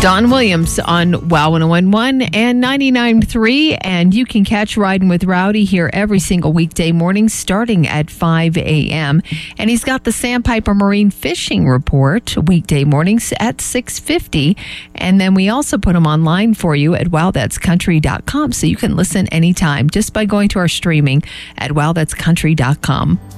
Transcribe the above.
Don Williams on WOW 1011 and 99.3, and you can catch Riding with Rowdy here every single weekday morning starting at 5 a.m. And he's got the Sandpiper Marine Fishing Report weekday mornings at 6:50. And then we also put them online for you at wowthat'scountry.com, so you can listen anytime just by going to our streaming at wowthat'scountry.com.